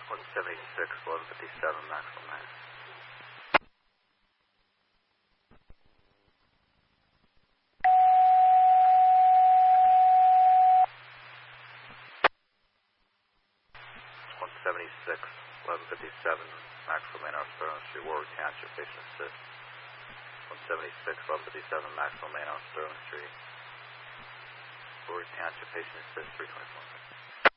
176, 1157, maximum max. .76, 1157, maximum main arm Sterling Street, Warwick Township, patient assist. 176, 1157, maximum main arm Sterling Street, Warwick Township, patient assist, 324.